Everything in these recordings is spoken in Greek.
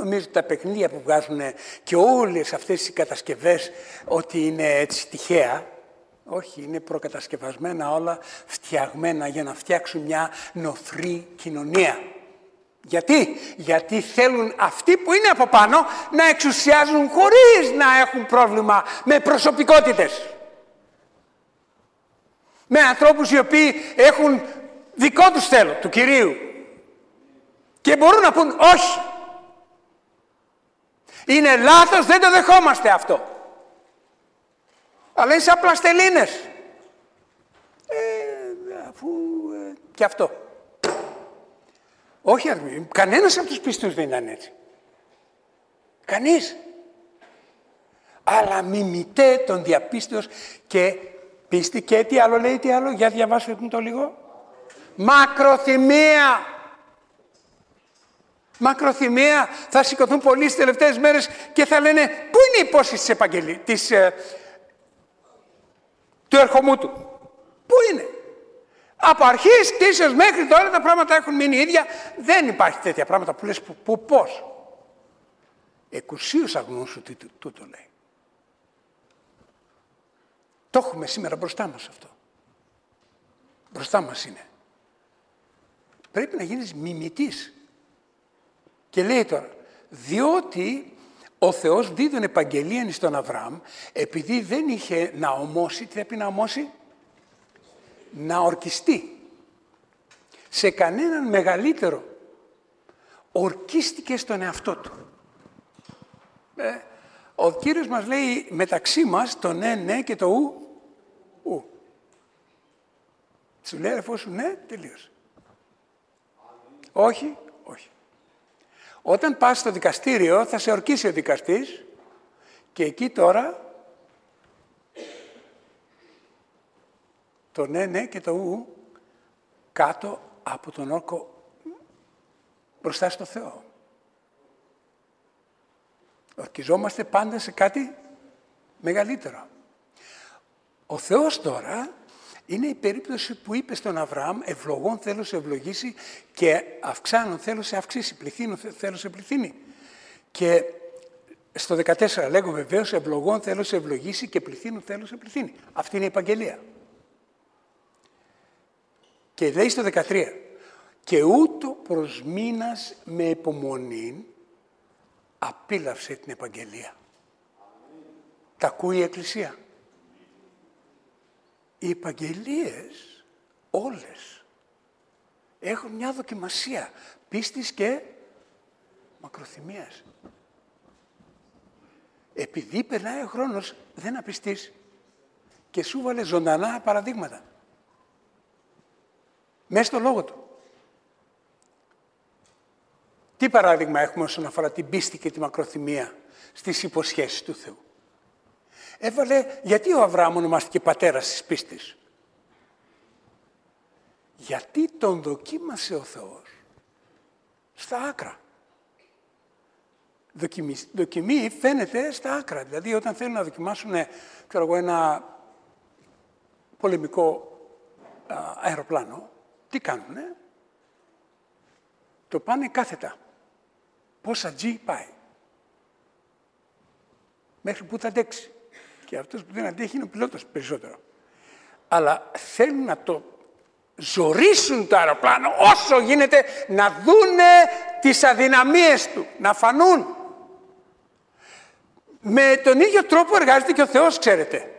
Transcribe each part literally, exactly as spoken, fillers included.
νομίζω τα παιχνίδια που βγάζουν και όλες αυτές οι κατασκευές ότι είναι έτσι τυχαία. Όχι, είναι προκατασκευασμένα όλα, φτιαγμένα για να φτιάξουν μια νοθρή κοινωνία. Γιατί? Γιατί θέλουν αυτοί που είναι από πάνω να εξουσιάζουν χωρίς να έχουν πρόβλημα με προσωπικότητες. Με ανθρώπους οι οποίοι έχουν δικό τους θέλω, του Κυρίου. Και μπορούν να πούν όχι. Είναι λάθος, δεν το δεχόμαστε αυτό. Αλλά είναι σαν πλαστελίνες. Ε, αφού... Ε, και αυτό. Όχι, αρμή, κανένας από τους πιστούς δεν ήταν έτσι. Κανείς. Αλλά μιμητέ τον διαπίστεως και πίστη και τι άλλο λέει, τι άλλο, για διαβάστε μου το λίγο. Μακροθυμία. Μακροθυμία. Θα σηκωθούν πολλοί στις τελευταίες μέρες και θα λένε πού είναι η υπόσταση της επαγγελίας, της, ε, του ερχομού του. Πού είναι. Από αρχής κτήσεως μέχρι τώρα τα πράγματα έχουν μείνει ίδια. Δεν υπάρχει τέτοια πράγματα που λες που, που πώς. Εκουσίως αγνούσου τι τούτο λέει. Το έχουμε σήμερα μπροστά μας αυτό. Μπροστά μας είναι. Πρέπει να γίνεις μιμητής. Και λέει τώρα, διότι ο Θεός δίδων επαγγελίαν στον Αβραάμ, επειδή δεν είχε να ομώσει, τι πρέπει να ομώσει, να ορκιστεί. Σε κανέναν μεγαλύτερο ορκίστηκε στον εαυτό του. Ε, ο Κύριος μας λέει μεταξύ μας το ναι, ναι και το ου, ου. Σου λέει αφού σου ναι, τελείωσε. Όχι, όχι. Όταν πας στο δικαστήριο θα σε ορκίσει ο δικαστής και εκεί τώρα το ναι, ναι και το ου κάτω από τον όρκο μπροστά στο Θεό. Ορκιζόμαστε πάντα σε κάτι μεγαλύτερο. Ο Θεός τώρα είναι η περίπτωση που είπε στον Αβραάμ ευλογών θέλω σε ευλογήσει και αυξάνων θέλω σε αυξήσει, πληθύνων θέλω σε πληθύνει. Και στο δεκατέσσερα λέγω βεβαίως ευλογών θέλω σε ευλογήσει και πληθύνων θέλω σε πληθύνει. Αυτή είναι η επαγγελία. Και λέει στο δεκατρία και ούτω προς μήνας με υπομονή απίλαυσε την επαγγελία. Τα ακούει η Εκκλησία. Οι επαγγελίες όλες έχουν μια δοκιμασία πίστης και μακροθυμίας. Επειδή περνάει ο χρόνος δεν απιστείς και σου βάλε ζωντανά παραδείγματα. Μέσα στο λόγο του. Τι παράδειγμα έχουμε όσον αφορά την πίστη και τη μακροθυμία στις υποσχέσεις του Θεού. Έβαλε, γιατί ο Αβραάμ ονομάστηκε πατέρας της πίστης. Γιατί τον δοκίμασε ο Θεός στα άκρα. Δοκιμή, δοκιμή φαίνεται στα άκρα. Δηλαδή όταν θέλουν να δοκιμάσουν ξέρω εγώ, ένα πολεμικό α, αεροπλάνο, τι κάνουνε. Το πάνε κάθετα. Πόσα G πάει. Μέχρι που θα αντέξει. Και αυτός που δεν αντέχει είναι ο πιλότος περισσότερο. Αλλά θέλουν να το ζορίσουν το αεροπλάνο όσο γίνεται να δούνε τις αδυναμίες του, να φανούν. Με τον ίδιο τρόπο εργάζεται και ο Θεός, ξέρετε.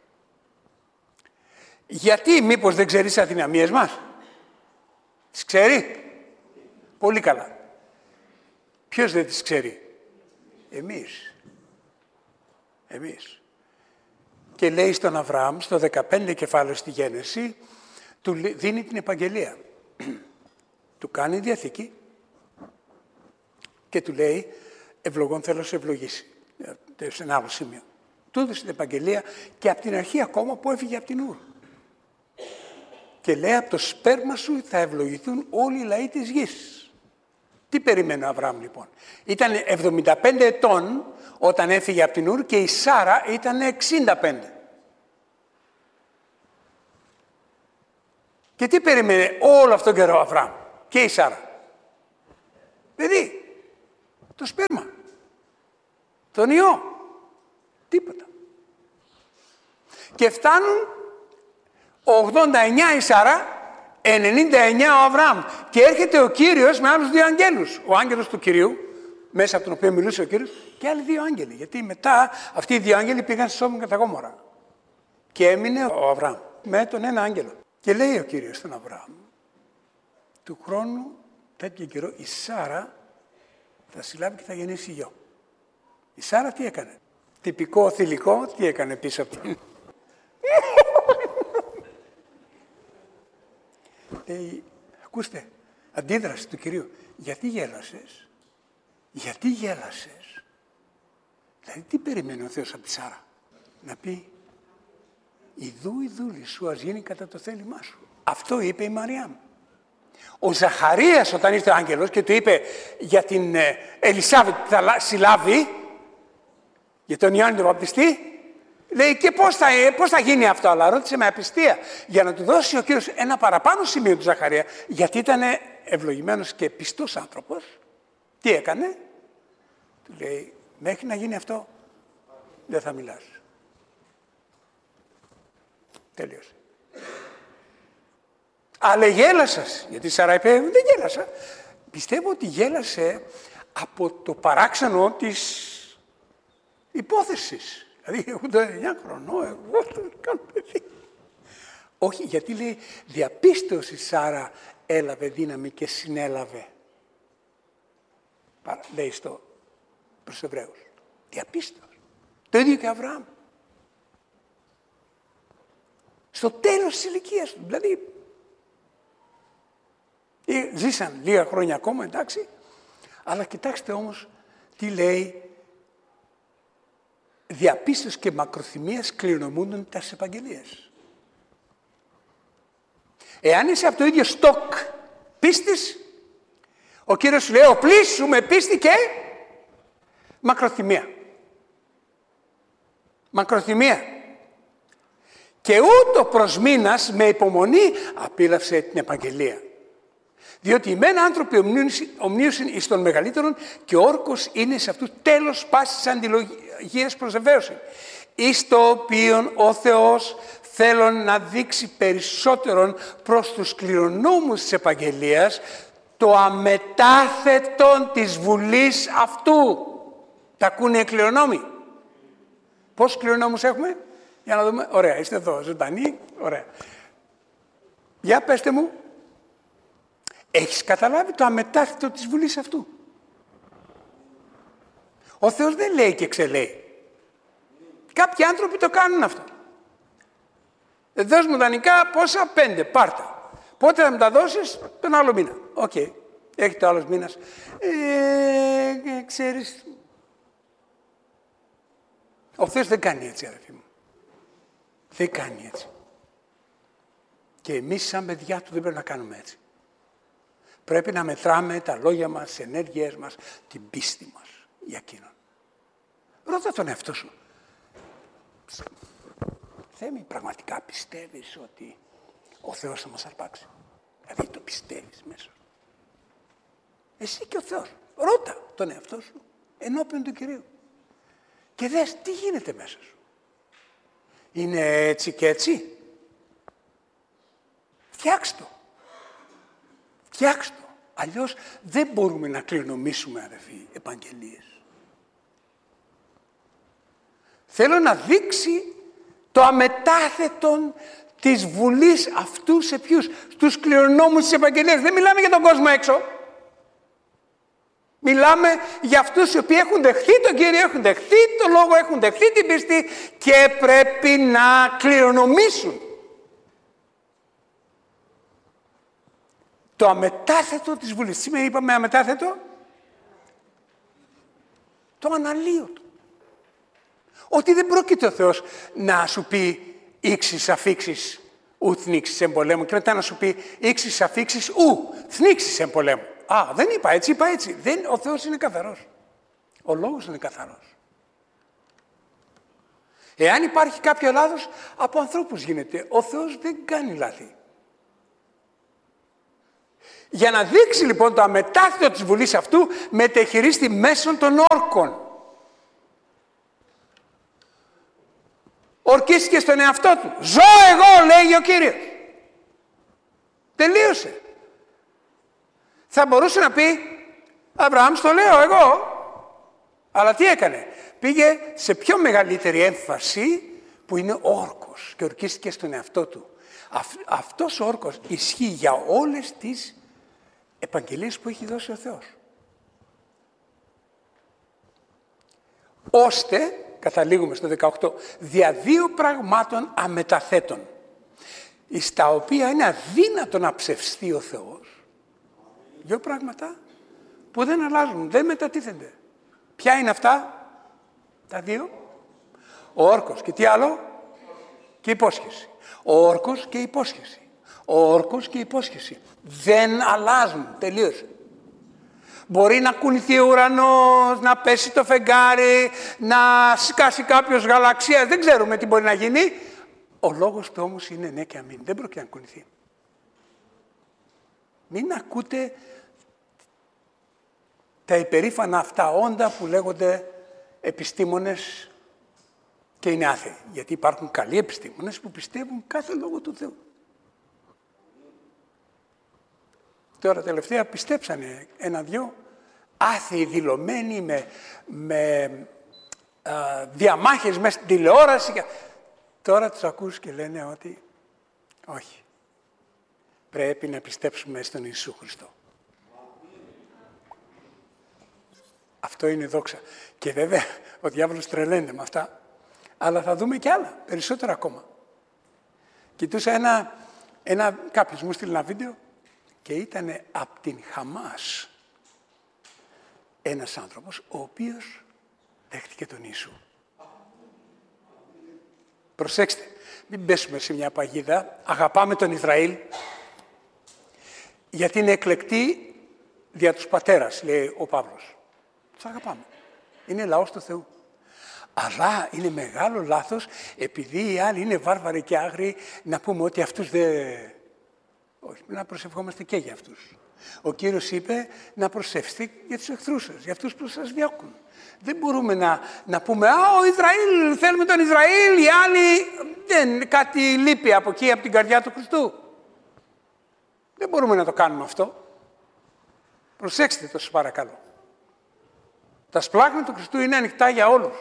Γιατί μήπως δεν ξέρει τις αδυναμίες μας. Τις ξέρει. Πολύ καλά. Ποιος δεν τις ξέρει. Εμείς. Εμείς. Και λέει στον Αβραάμ, στο δεκαπέντε κεφάλαιο στη Γένεση, του δίνει την επαγγελία. Του κάνει διαθήκη και του λέει ευλογών θέλω σε ευλογήσει. Σε ένα άλλο σημείο. Του έδωσε την επαγγελία και από την αρχή ακόμα που έφυγε από την Ούρ. Και λέει από το σπέρμα σου θα ευλογηθούν όλοι οι λαοί της γης. Τι περιμένει ο Αβραάμ λοιπόν. Ήταν εβδομήντα πέντε ετών όταν έφυγε από την Ούρ και η Σάρα ήταν εξήντα πέντε. Και τι περίμενε όλο αυτόν τον καιρό ο Αβραάμ και η Σάρα. Παιδί. Το σπέρμα. Τον ιό. Τίποτα. Και φτάνουν ογδόντα εννιά η Σάρα, ενενήντα εννιά ο Αβραάμ. Και έρχεται ο Κύριος με άλλους δύο αγγέλους. Ο άγγελος του Κυρίου, μέσα από τον οποίο μιλούσε ο Κύριος, και άλλοι δύο άγγελοι. Γιατί μετά αυτοί οι δύο άγγελοι πήγαν στη Σόδομο και τα Γόμορα. Και έμεινε ο Αβραάμ με τον ένα άγγελο. Και λέει ο Κύριος στον Αβραάμ, του χρόνου τέτοιο καιρό η Σάρα θα συλλάβει και θα γεννήσει γιο. Η Σάρα τι έκανε? Τυπικό θηλυκό, τι έκανε πίσω από την... Λέει, ακούστε, αντίδραση του Κυρίου. Γιατί γέλασες? Γιατί γέλασες? Δηλαδή τι περιμένει ο Θεός από τη Σάρα? Να πει, ιδού η δούλη σου ας γίνει κατά το θέλημά σου. Αυτό είπε η Μαριάμ. Ο Ζαχαρίας όταν ήρθε ο άγγελος και του είπε για την Ελισάβετ που θα συλλάβει, για τον Ιωάννη τον Βαπτιστή, λέει και πώς θα, πώς θα γίνει αυτό, αλλά ρώτησε με απιστία για να του δώσει ο Κύριος ένα παραπάνω σημείο του Ζαχαρία, γιατί ήταν ευλογημένος και πιστός άνθρωπος. Τι έκανε? Του λέει, μέχρι να γίνει αυτό δεν θα μιλάς. Τελείωσε. Αλλά γέλασες, γιατί η Σάρα είπε, δεν γέλασα. Πιστεύω ότι γέλασε από το παράξενο της υπόθεσης. Δηλαδή, ογδόντα εννιά χρονών, εγώ το κάνω παιδί. Όχι, γιατί λέει, διαπίστωση η Σάρα έλαβε δύναμη και συνέλαβε. Παρά, λέει στο προς τους Εβραίους. Διαπίστωση. Το ίδιο και ο Αβραάμ. Στο τέλος της ηλικίας του. Δηλαδή, ζήσαν λίγα χρόνια ακόμα, εντάξει, αλλά κοιτάξτε όμως τι λέει, διαπίστωση και μακροθυμίας κληρονομούνται τα επαγγελίες. Εάν είσαι από το ίδιο στόκ πίστης, ο Κύριος σου λέει, οπλίσου με πίστη και μακροθυμία. Μακροθυμία. Και ούτω προς μήνας με υπομονή απίλαυσε την επαγγελία. Διότι οι μεν άνθρωποι ομνίωσιν εις των μεγαλύτερων και ο όρκος είναι σε αυτούς τέλος πάσης αντιλογίας προσεβαίωσιν. Εις το οποίον ο Θεός θέλουν να δείξει περισσότερον προς τους κληρονόμους της επαγγελίας το αμετάθετον της βουλής αυτού. Τα ακούνε οι κληρονόμοι. Πόσους κληρονόμους έχουμε? Για να δούμε. Ωραία, είστε εδώ, ζωντανοί. Ωραία. Για πέστε μου. Έχεις καταλάβει το αμετάθετο της βουλής αυτού? Ο Θεός δεν λέει και ξελέει. Κάποιοι άνθρωποι το κάνουν αυτό. Δώσ' μου δανεικά πόσα? Πέντε, πάρτα. Πότε θα μου τα δώσεις? Τον άλλο μήνα. Οκ. Okay. Έχει το άλλος μήνας. Ε, ξέρεις. Ο Θεός δεν κάνει έτσι, αδερφοί μου. Δεν κάνει έτσι. Και εμείς σαν παιδιά του δεν πρέπει να κάνουμε έτσι. Πρέπει να μετράμε τα λόγια μας, τις ενέργειές μας, την πίστη μας για εκείνον. Ρώτα τον εαυτό σου. Θέμη, πραγματικά πιστεύεις ότι ο Θεός θα μας αρπάξει? Δηλαδή το πιστεύεις μέσα σου? Εσύ και ο Θεός. Ρώτα τον εαυτό σου ενώπιον του Κυρίου. Και δες τι γίνεται μέσα σου. Είναι έτσι και έτσι? Φτιάξ' το. Φτιάξ' το. Αλλιώς δεν μπορούμε να κληρονομήσουμε, αδερφοί, επαγγελίες. Θέλω να δείξει το αμετάθετον της βουλής αυτού σε ποιους? Στους κληρονόμους της επαγγελίας. Δεν μιλάμε για τον κόσμο έξω. Μιλάμε για αυτούς οι οποίοι έχουν δεχθεί τον Κύριο, έχουν δεχθεί τον Λόγο, έχουν δεχθεί την πίστη και πρέπει να κληρονομήσουν. Το αμετάθετο της βουλής. Σήμερα είπαμε αμετάθετο. Το αναλύωτο. Ότι δεν πρόκειται ο Θεός να σου πει ήξεις αφήξεις ου θνήξεις εμπολέμου και μετά να σου πει ήξεις αφήξεις ου θνήξεις εμπολέμου. Α, δεν είπα έτσι, είπα έτσι. Δεν, ο Θεός είναι καθαρός. Ο λόγος είναι καθαρός. Εάν υπάρχει κάποιο λάθος, από ανθρώπους γίνεται. Ο Θεός δεν κάνει λάθη. Για να δείξει λοιπόν το αμετάθετο της βουλής αυτού, μετεχειρίστη μέσων των όρκων. Ορκίστηκε στον εαυτό του. Ζω εγώ, λέει ο Κύριος. Τελείωσε. Θα μπορούσε να πει, Αβραάμ, στο λέω εγώ. Αλλά τι έκανε? Πήγε σε πιο μεγαλύτερη έμφαση που είναι όρκος και ορκίστηκε στον εαυτό του. Αυτ, αυτός ο όρκος ισχύει για όλες τις επαγγελίες που έχει δώσει ο Θεός. Ώστε, καταλήγουμε στο δεκαοκτώ, δια δύο πραγμάτων αμεταθέτων, στα οποία είναι αδύνατο να ψευστεί ο Θεός. Δύο πράγματα που δεν αλλάζουν, δεν μετατίθενται. Ποια είναι αυτά? Τα δύο. Ο όρκος και τι άλλο? Και η υπόσχεση. Ο όρκος και η υπόσχεση. Ο όρκος και η υπόσχεση. Δεν αλλάζουν. Τελείωσε. Μπορεί να κουνηθεί ο ουρανός, να πέσει το φεγγάρι, να σκάσει κάποιος γαλαξίας. Δεν ξέρουμε τι μπορεί να γίνει. Ο λόγος του όμως είναι ναι και αμήν. Δεν πρόκειται να κουνηθεί. Μην ακούτε τα υπερήφανα αυτά όντα που λέγονται επιστήμονες και είναι άθεοι. Γιατί υπάρχουν καλοί επιστήμονες που πιστεύουν κάθε λόγο του Θεού. Τώρα τελευταία πιστέψανε ένα-δυο άθεοι δηλωμένοι με, με α, διαμάχες μέσα στην τηλεόραση. Και... Τώρα τους ακούς και λένε ότι όχι. Πρέπει να πιστέψουμε στον Ιησού Χριστό. Αυτό είναι δόξα. Και βέβαια ο διάβολος τρελαίνεται με αυτά. Αλλά θα δούμε κι άλλα, περισσότερα ακόμα. Κοιτούσα ένα, ένα κάποιος μου στείλει ένα βίντεο και ήταν από την Χαμάς ένας άνθρωπος ο οποίος δέχτηκε τον Ιησού. Προσέξτε, μην πέσουμε σε μια παγίδα. Αγαπάμε τον Ισραήλ γιατί είναι εκλεκτή δια τους πατέρας, λέει ο Παύλος. Τους αγαπάμε. Είναι λαός του Θεού. Αλλά είναι μεγάλο λάθος, επειδή οι άλλοι είναι βάρβαροι και άγριοι, να πούμε ότι αυτούς δεν... Όχι, να προσευχόμαστε και για αυτούς. Ο Κύριος είπε να προσεύσετε για τους εχθρούς σας, για αυτούς που σας διώκουν. Δεν μπορούμε να, να πούμε «Α, ο Ισραήλ, θέλουμε τον Ισραήλ, οι άλλοι...» Δεν, κάτι λείπει από εκεί, από την καρδιά του Χριστού. Δεν μπορούμε να το κάνουμε αυτό. Προσέξτε το, σας παρακαλώ. Τα σπλάγματα του Χριστού είναι ανοιχτά για όλους.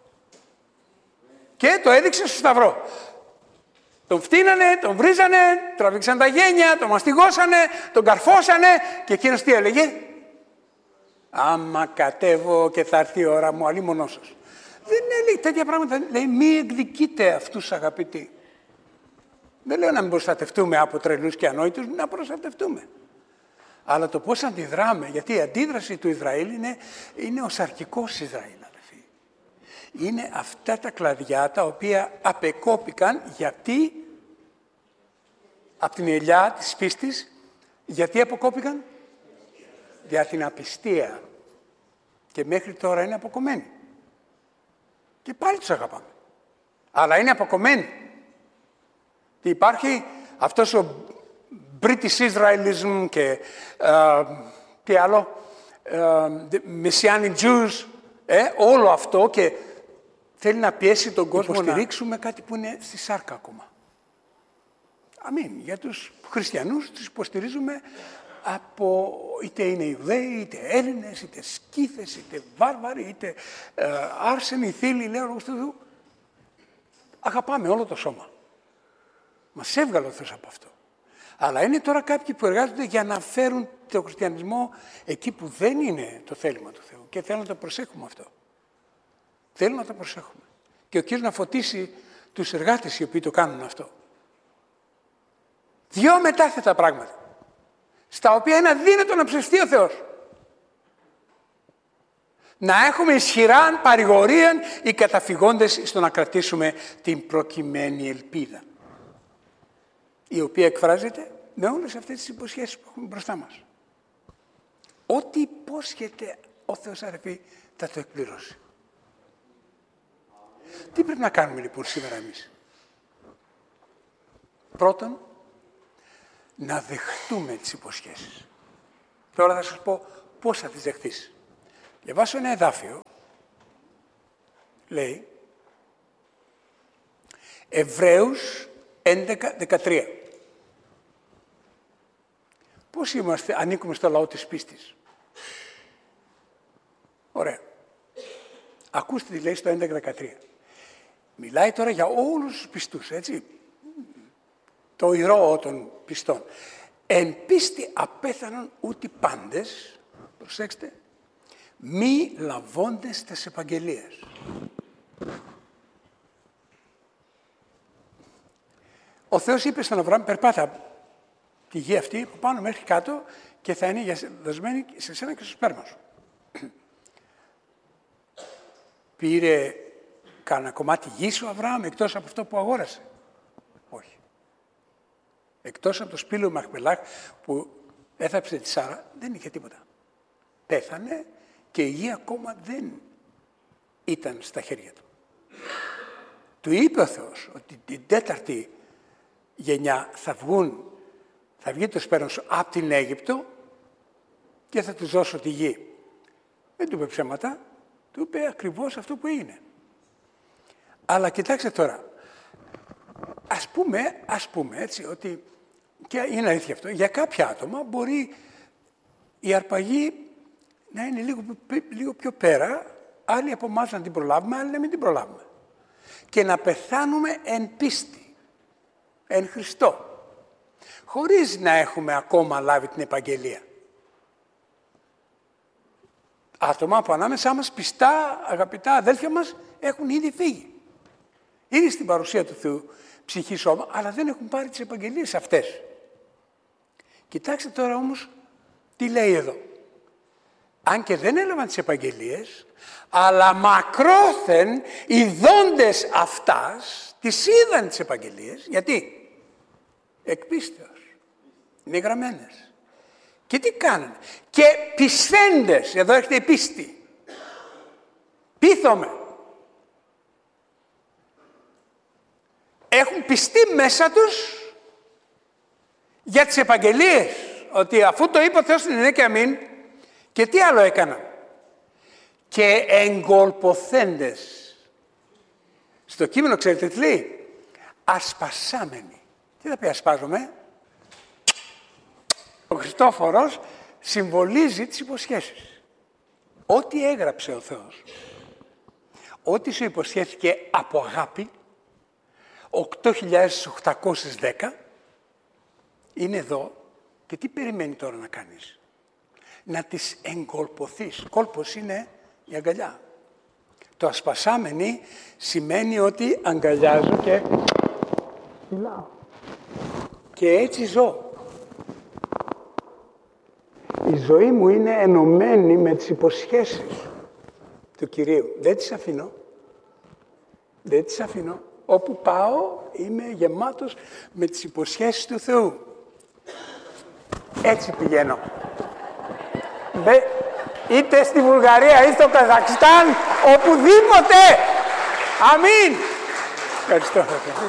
Και το έδειξε στο Σταυρό. Τον φτύνανε, τον βρίζανε, τραβήξαν τα γένια, τον μαστιγώσανε, τον καρφώσανε και εκείνος τι έλεγε? Άμα κατέβω και θα έρθει η ώρα μου, αλίμονός σας. Δεν έλεγε τέτοια πράγματα. Λέει μη εκδικείτε αυτούς αγαπητοί. Δεν λέω να μην προστατευτούμε από τρελούς και ανόητους, να προστατευτούμε. Αλλά το πώς αντιδράμε, γιατί η αντίδραση του Ισραήλ είναι, είναι ο σαρκικός Ισραήλ. Είναι αυτά τα κλαδιά τα οποία απεκόπηκαν γιατί από την ελιά της πίστης, γιατί αποκόπηκαν? Για την απιστία. Και μέχρι τώρα είναι αποκομμένοι. Και πάλι τους αγαπάμε. Αλλά είναι αποκομμένοι. Και υπάρχει αυτός ο British Israelism και uh, τι άλλο, uh, Messianic Jews, ε, όλο αυτό και θέλει να πιέσει τον κόσμο να υποστηρίξουμε κάτι που είναι στη σάρκα ακόμα. Αμήν. Για τους χριστιανούς τους υποστηρίζουμε από είτε είναι Ιουδαίοι, είτε Έλληνες, είτε Σκύθες, είτε Βάρβαροι, είτε ε, άρσενοι, θήλοι, λέει ο λόγος του Θεού. Αγαπάμε όλο το σώμα. Μας έβγαλε ο Θεός από αυτό. Αλλά είναι τώρα κάποιοι που εργάζονται για να φέρουν τον χριστιανισμό εκεί που δεν είναι το θέλημα του Θεού. Και θέλω να το προσέχουμε αυτό. Θέλω να το προσέχουμε. Και ο Κύριος να φωτίσει τους εργάτες οι οποίοι το κάνουν αυτό. Δυο μετάθετα πράγματα, στα οποία είναι αδύνατο να ψευστεί ο Θεός. Να έχουμε ισχυρά παρηγορία οι καταφυγόντες στο να κρατήσουμε την προκειμένη ελπίδα, η οποία εκφράζεται με όλες αυτές τις υποσχέσεις που έχουμε μπροστά μας. Ό,τι υπόσχεται ο Θεός, αδερφοί, θα το εκπληρώσει. Τι πρέπει να κάνουμε λοιπόν σήμερα εμείς? Πρώτον, να δεχτούμε τις υποσχέσεις. Τώρα θα σας πω πώς θα τις δεχτείς. Διαβάσω ένα εδάφιο. Λέει Εβραίους έντεκα δεκατρία. Πώς είμαστε, ανήκουμε στο λαό της πίστης. Ωραία. Ακούστε τι λέει στο έντεκα δεκατρία. Μιλάει τώρα για όλους τους πιστούς, έτσι. Το ηρώο των πιστών. Εν πίστη απέθανον ούτι πάντες, προσέξτε, μη λαβώντες τες επαγγελίες. Ο Θεός είπε στον Αβραάμ, περπάτα τη γη αυτή από πάνω μέχρι κάτω και θα είναι δοσμένη σε σένα και στο σπέρμα σου. Πήρε κανένα κομμάτι γης ο Αβραάμ εκτός από αυτό που αγόρασε. Όχι. Εκτός από το σπήλαιο Μαχπελάχ που έθαψε τη Σάρα, δεν είχε τίποτα. Πέθανε και η γη ακόμα δεν ήταν στα χέρια του. Του είπε ο Θεός ότι την τέταρτη γενιά θα βγουν, θα βγει το σπέρμα σου από την Αίγυπτο και θα τους δώσω τη γη. Δεν του είπε ψέματα, του είπε ακριβώς αυτό που έγινε. Αλλά κοιτάξτε τώρα, ας πούμε, ας πούμε έτσι, ότι, και είναι αλήθεια αυτό, για κάποια άτομα μπορεί η αρπαγή να είναι λίγο, λίγο πιο πέρα, άλλοι από εμάς να την προλάβουμε, άλλοι να μην την προλάβουμε. Και να πεθάνουμε εν πίστη, εν Χριστώ, χωρίς να έχουμε ακόμα λάβει την επαγγελία. Άτομα που ανάμεσά μας, πιστά, αγαπητά αδέλφια μας, έχουν ήδη φύγει. Είναι στην παρουσία του Θεού ψυχή σώμα, αλλά δεν έχουν πάρει τις επαγγελίες αυτές. Κοιτάξτε τώρα όμως τι λέει εδώ. Αν και δεν έλαβαν τις επαγγελίες, αλλά μακρόθεν οι δόντες αυτάς τις είδαν τις επαγγελίες. Γιατί? Εκ πίστεως. Είναι γραμμένες. Και τι κάνανε? Και πισθέντες, εδώ έχετε η πίστη. Πείθομαι. Έχουν πιστεί μέσα τους για τις επαγγελίες. Ότι αφού το είπε ο Θεός στην ναι και αμήν, και τι άλλο έκαναν? Και εγκολποθέντες. Στο κείμενο ξέρετε τι λέει? Ασπασάμενοι. Τι θα πει ασπάζομαι? Ο Χριστόφορος συμβολίζει τις υποσχέσεις. Ό,τι έγραψε ο Θεός, ό,τι σου υποσχέθηκε από αγάπη, οκτώ χιλιάδες οκτακόσιες δέκα, είναι εδώ και τι περιμένει τώρα να κάνεις? Να τις εγκολποθείς. Κόλπος είναι η αγκαλιά. Το ασπασάμενη σημαίνει ότι αγκαλιάζω και φυλάω. Και έτσι ζω. Η ζωή μου είναι ενωμένη με τις υποσχέσεις του Κυρίου. Δεν τις αφήνω. Δεν τις αφήνω. Όπου πάω είμαι γεμάτος με τις υποσχέσεις του Θεού. Έτσι πηγαίνω. Είτε στη Βουλγαρία είτε στο Καζακστάν, οπουδήποτε. Αμήν. Ευχαριστώ.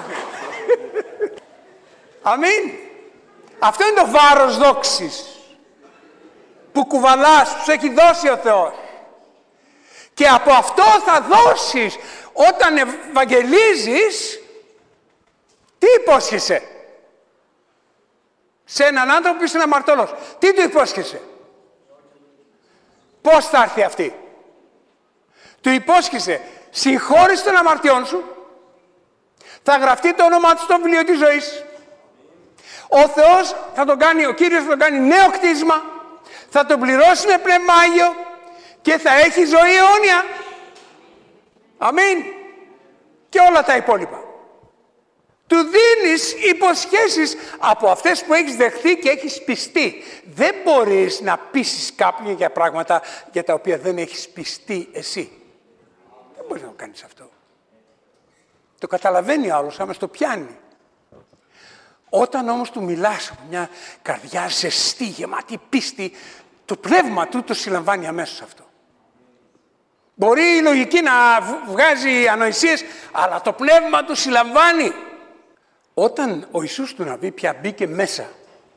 Αμήν. Αυτό είναι το βάρος δόξης που κουβαλάς, που σου έχει δώσει ο Θεός. Και από αυτό θα δώσεις όταν ευαγγελίζεις. Τι υπόσχεσαι σε έναν άνθρωπο που είσαι αμαρτωλός? Τι του υπόσχεσαι? Πώς θα έρθει αυτή? Του υπόσχεσαι συγχώρηση των αμαρτιών σου, θα γραφτεί το όνομά του στο βιβλίο της ζωής. Ο Θεός θα τον κάνει, ο Κύριος θα τον κάνει νέο κτίσμα, θα τον πληρώσει με πνεύμα Άγιο και θα έχει ζωή αιώνια. Αμήν. Και όλα τα υπόλοιπα. Του δίνεις υποσχέσεις από αυτές που έχεις δεχθεί και έχεις πιστεί. Δεν μπορείς να πείσεις κάποιον για πράγματα για τα οποία δεν έχεις πιστεί εσύ. Δεν μπορείς να το κάνεις αυτό. Το καταλαβαίνει ο άλλος, άμα στο πιάνει. Όταν όμως του μιλάς από μια καρδιά ζεστή, γεμάτη πίστη, το πνεύμα του το συλλαμβάνει αμέσως αυτό. Μπορεί η λογική να βγάζει ανοησίες, αλλά το πνεύμα του συλλαμβάνει. Όταν ο Ιησούς του Ναβί πια μπήκε μέσα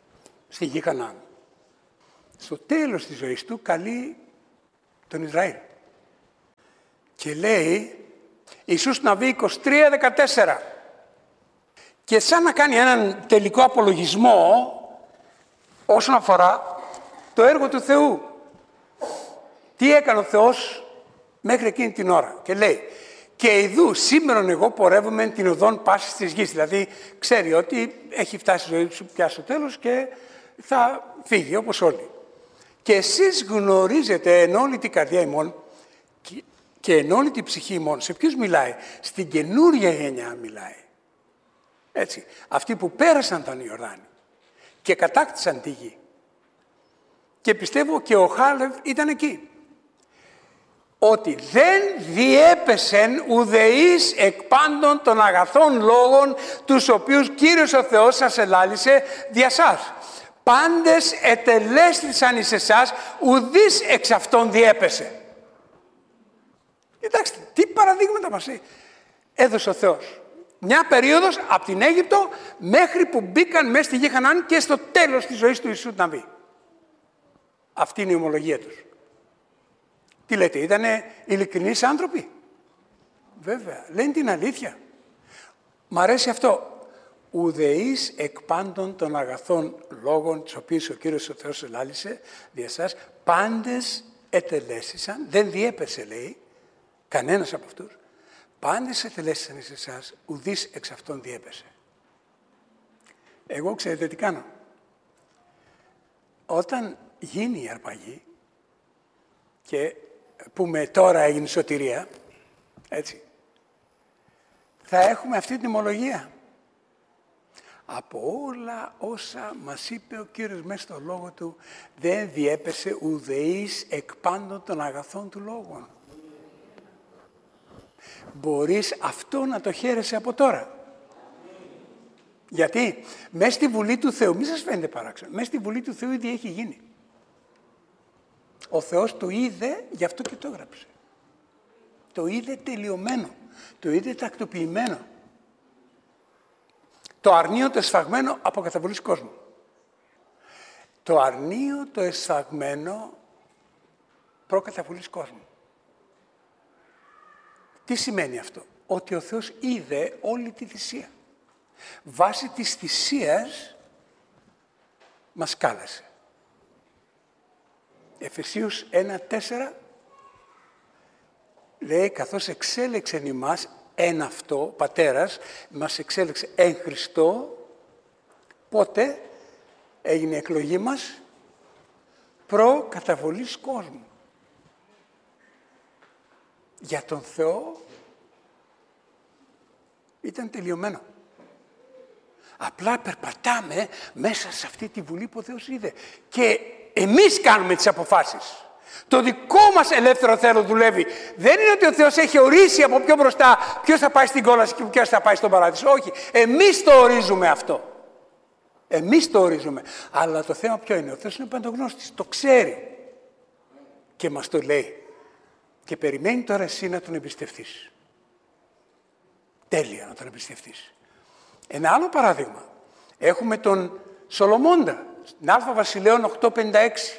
στη γη Χαναάν. Στο τέλος της ζωής του καλεί τον Ισραήλ. Και λέει, Ιησούς Ναβί είκοσι τρία δεκατέσσερα. Και σαν να κάνει έναν τελικό απολογισμό όσον αφορά το έργο του Θεού. Τι έκανε ο Θεός μέχρι εκείνη την ώρα. Και λέει, και ιδού σήμερον εγώ πορεύομαι την οδόν πάσης της γης. Δηλαδή ξέρει ότι έχει φτάσει η ζωή του πια στο τέλος και θα φύγει όπως όλοι. Και εσείς γνωρίζετε εν όλη την καρδιά ημών και εν όλη την ψυχή ημών. Σε ποιους μιλάει? Στην καινούρια γενιά μιλάει. Έτσι. Αυτοί που πέρασαν τον Ιορδάνη και κατάκτησαν τη γη. Και πιστεύω και ο Χάλευ ήταν εκεί. Ότι δεν διέπεσεν ουδεής εκ πάντων των αγαθών λόγων τους οποίους Κύριος ο Θεός σας ελάλησε δια σας. Πάντες ετελέστησαν εις εσάς, ουδής εξ αυτών διέπεσε. Κοιτάξτε, τι παραδείγματα μας έδωσε ο Θεός. Μια περίοδος από την Αίγυπτο μέχρι που μπήκαν μέσα στη γη Χαναάν και στο τέλος της ζωής του Ιησού Ναβί. Αυτή είναι η ομολογία τους. Τι λέτε, ήτανε ειλικρινείς άνθρωποι? Βέβαια, λένε την αλήθεια. Μ' αρέσει αυτό. Ουδεής εκ πάντων των αγαθών λόγων, τους οποίους ο Κύριος ο Θεός ελάλησε δια σας, πάντες ετελέστησαν, δεν διέπεσε λέει, κανένας από αυτούς, πάντες ετελέστησαν εις εσάς, ουδής εξ αυτών διέπεσε. Εγώ ξέρετε τι κάνω? Όταν γίνει η αρπαγή, και πούμε τώρα έγινε σωτηρία, έτσι, θα έχουμε αυτή την ομολογία. Από όλα όσα μας είπε ο Κύριος μέσα στο λόγο του, δεν διέπεσε ουδεής εκ πάντων των αγαθών του λόγων. Μπορείς αυτό να το χαίρεσαι από τώρα. Γιατί μέσα στη Βουλή του Θεού, μη σας φαίνεται παράξενο, μέσα στη Βουλή του Θεού ήδη έχει γίνει. Ο Θεός το είδε, γι' αυτό και το έγραψε. Το είδε τελειωμένο, το είδε τακτοποιημένο. Το αρνείο το εσφαγμένο από καταβολής κόσμου. Το αρνείο το εσφαγμένο προκαταβολής κόσμου. Τι σημαίνει αυτό? Ότι ο Θεός είδε όλη τη θυσία. Βάσει της θυσίας μας κάλεσε. Εφεσίους ένα τέσσερα λέει, καθώς εξέλεξεν ημάς εν αυτό, πατέρας, μας εξέλεξε εν Χριστώ, πότε έγινε η εκλογή μας? Προ καταβολής κόσμου. Για τον Θεό ήταν τελειωμένο. Απλά περπατάμε μέσα σε αυτή τη Βουλή που ο Θεός είδε. Και εμείς κάνουμε τις αποφάσεις. Το δικό μας ελεύθερο θέλω δουλεύει. Δεν είναι ότι ο Θεός έχει ορίσει από πιο μπροστά ποιος θα πάει στην κόλαση και ποιος θα πάει στον παράδεισο. Όχι. Εμείς το ορίζουμε αυτό. Εμείς το ορίζουμε. Αλλά το θέμα ποιο είναι? Ο Θεός είναι παντογνώστης. Το ξέρει. Και μας το λέει. Και περιμένει τώρα εσύ να τον εμπιστευτείς. Τέλεια να τον εμπιστευτείς. Ένα άλλο παράδειγμα. Έχουμε τον Σολομώντα. Στην Α Βασιλέων οκτώ πενήντα έξι.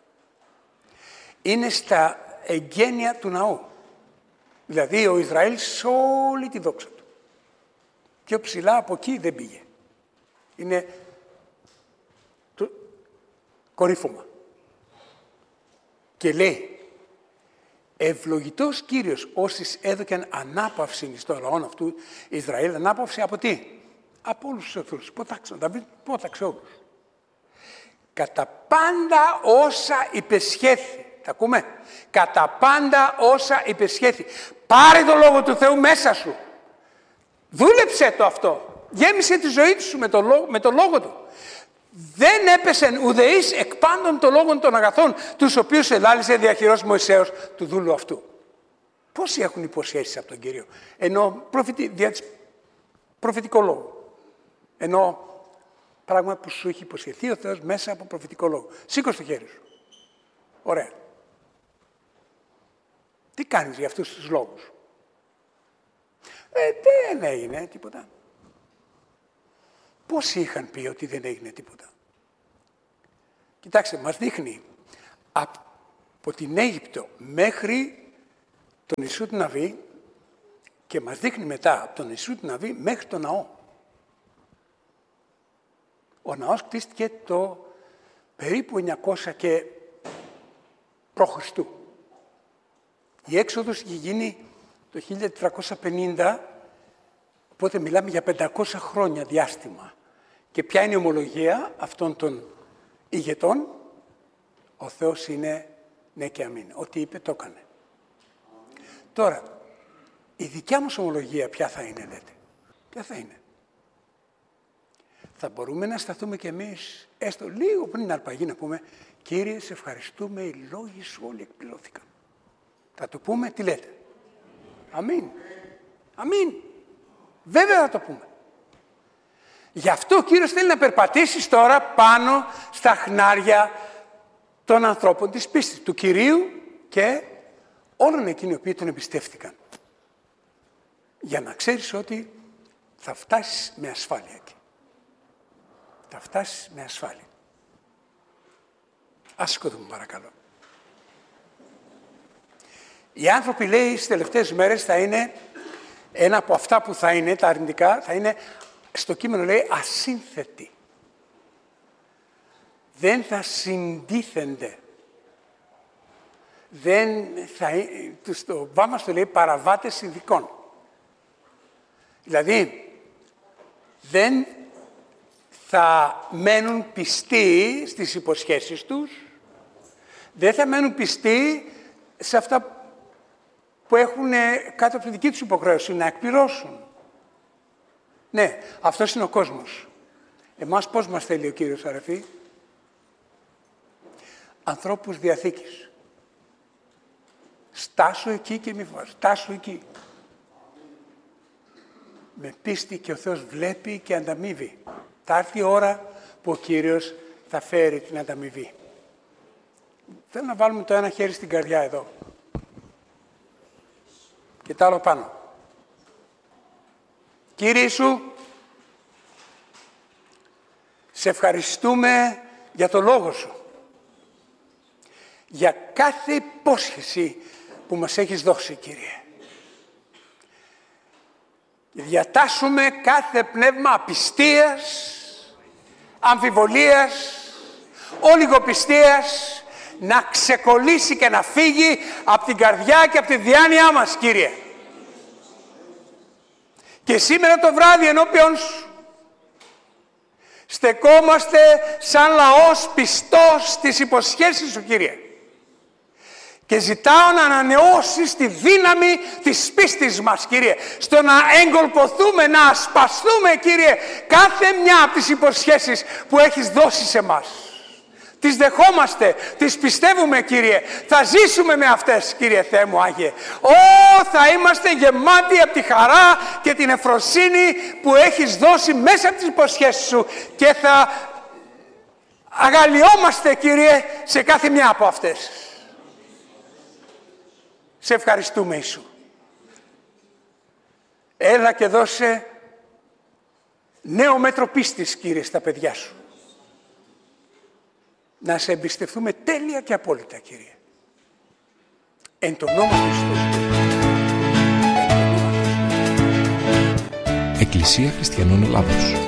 Είναι στα εγγένεια του ναού. Δηλαδή ο Ισραήλ σε όλη τη δόξα του. Πιο ψηλά από εκεί δεν πήγε. Είναι το κορύφωμα. Και λέει, ευλογητός Κύριος όσοι έδωκαν ανάπαυση στο λαό αυτού Ισραήλ. Ανάπαυση από τι? Από όλους τους εχθρούς. Πόταξε, Δαβίδ, πόταξε όλους. Κατά πάντα όσα υπεσχέθη. Τα ακούμε? Κατά πάντα όσα υπεσχέθη. Πάρε το Λόγο του Θεού μέσα σου. Δούλεψε το αυτό. Γέμισε τη ζωή σου με το λόγο, με το λόγο του. Δεν έπεσεν ουδεής εκ πάντων των λόγων των αγαθών, τους οποίους ελάλησε διαχειρός Μωυσέως του δούλου αυτού. Πόσοι έχουν υποσχέσεις από τον Κύριο? Ενώ προφητι, δια της προφητικό λόγο. Ενώ πράγμα που σου έχει υποσχεθεί ο Θεός μέσα από προφητικό λόγο. Σήκω στο χέρι σου. Ωραία. Τι κάνεις για αυτούς τους λόγους? Ε, δεν έγινε τίποτα. Πόσοι είχαν πει ότι δεν έγινε τίποτα? Κοιτάξτε, μας δείχνει από την Αίγυπτο μέχρι τον Ιησού του Ναβί και μας δείχνει μετά από τον Ιησού του Ναβί μέχρι τον ναό. Ο ναός κτίστηκε το περίπου εννιακόσια και π.Χ. Η έξοδος είχε γίνει το χίλια τετρακόσια πενήντα, οπότε μιλάμε για πεντακόσια χρόνια διάστημα. Και ποια είναι η ομολογία αυτών των ηγετών? Ο Θεός είναι ναι και αμήν. Ό,τι είπε το έκανε. Τώρα, η δικιά μας ομολογία ποια θα είναι, λέτε? Ποια θα είναι? Θα μπορούμε να σταθούμε κι εμείς, έστω λίγο πριν την αρπαγή, να πούμε «Κύριε, σε ευχαριστούμε, οι λόγοι σου όλοι εκπληρώθηκαν». Θα το πούμε, τι λέτε? Αμήν. Αμήν. Βέβαια θα το πούμε. Γι' αυτό ο Κύριος θέλει να περπατήσεις τώρα πάνω στα χνάρια των ανθρώπων της πίστης, του Κυρίου και όλων εκείνοι οι οποίοι τον εμπιστεύτηκαν. Για να ξέρεις ότι θα φτάσεις με ασφάλεια εκεί. Θα φτάσεις με ασφάλεια. Ας σηκωθούμε παρακαλώ. Οι άνθρωποι, λέει, στις τελευταίες μέρες θα είναι, ένα από αυτά που θα είναι, τα αρνητικά, θα είναι, στο κείμενο λέει, ασύνθετοι. Δεν θα συντίθενται. Δεν θα, το βάμα στο λέει παραβάτες συνδικών. Δηλαδή, δεν θα μένουν πιστοί στις υποσχέσεις τους, δεν θα μένουν πιστοί σε αυτά που έχουν κάτω από τη δική τους υποχρέωση να εκπληρώσουν. Ναι, αυτός είναι ο κόσμος. Εμάς πώς μας θέλει ο Κύριος, αρεφοί? Ανθρώπους διαθήκης. Στάσου εκεί και μη φοβάσαι. Στάσου εκεί. Με πίστη και ο Θεός βλέπει και ανταμείβει. Θα έρθει η ώρα που ο Κύριος θα φέρει την ανταμοιβή. Θέλω να βάλουμε το ένα χέρι στην καρδιά εδώ. Και το άλλο πάνω. Κύριε Ιησού, σε ευχαριστούμε για το Λόγο Σου. Για κάθε υπόσχεση που μας έχεις δώσει, Κύριε. Διατάσσουμε κάθε πνεύμα απιστίας, αμφιβολίας, ολιγοπιστίας, να ξεκολλήσει και να φύγει από την καρδιά και από τη διάνοιά μας, Κύριε. Και σήμερα το βράδυ ενώπιον Σου στεκόμαστε σαν λαός πιστός στις υποσχέσεις Σου, Κύριε. Και ζητάω να ανανεώσεις τη δύναμη της πίστης μας, Κύριε. Στο να εγκολποθούμε, να ασπαστούμε, Κύριε, κάθε μια από τις υποσχέσεις που έχεις δώσει σε μας. Τις δεχόμαστε, τις πιστεύουμε, Κύριε. Θα ζήσουμε με αυτές, Κύριε Θεέ μου Άγιε. Ω, θα είμαστε γεμάτοι από τη χαρά και την ευφροσύνη που έχεις δώσει μέσα από τις υποσχέσεις Σου και θα αγαλιόμαστε, Κύριε, σε κάθε μια από αυτές. Σε ευχαριστούμε, Ιησού. Έλα και δώσε νέο μέτρο πίστης, Κύριε, στα παιδιά Σου. Να σε εμπιστευτούμε τέλεια και απόλυτα, Κύριε. Εν το νόμο του Χριστού. Εκκλησία Χριστιανών Ελλάδος.